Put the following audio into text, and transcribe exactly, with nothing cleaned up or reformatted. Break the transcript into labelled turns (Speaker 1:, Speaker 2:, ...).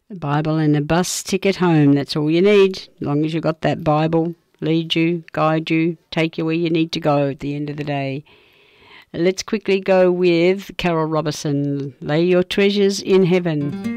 Speaker 1: A Bible and a bus ticket home. That's all you need. As long as you've got that Bible, lead you, guide you, take you where you need to go at the end of the day. Let's quickly go with Carol Robertson. Lay your treasures in heaven.